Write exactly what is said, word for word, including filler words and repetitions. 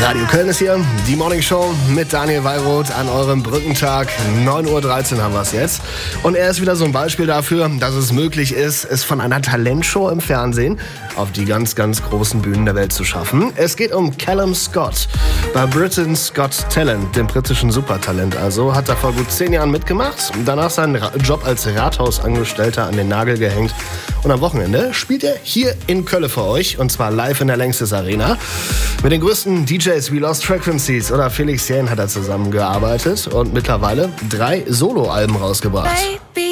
Radio Köln ist hier, die Morning Show mit Daniel Weyroth an eurem Brückentag. neun Uhr dreizehn haben wir es jetzt. Und er ist wieder so ein Beispiel dafür, dass es möglich ist, es von einer Talentshow im Fernsehen auf die ganz, ganz großen Bühnen der Welt zu schaffen. Es geht um Callum Scott. Bei Britain's Got Talent, dem britischen Supertalent also, hat er vor gut zehn Jahren mitgemacht, danach seinen Job als Rathausangestellter an den Nagel gehängt. Und am Wochenende spielt er hier in Köln für euch, und zwar live in der Längstes Arena. Mit den größten D Js wie Lost Frequencies oder Felix Jähn hat er zusammengearbeitet und mittlerweile drei Soloalben rausgebracht. Baby.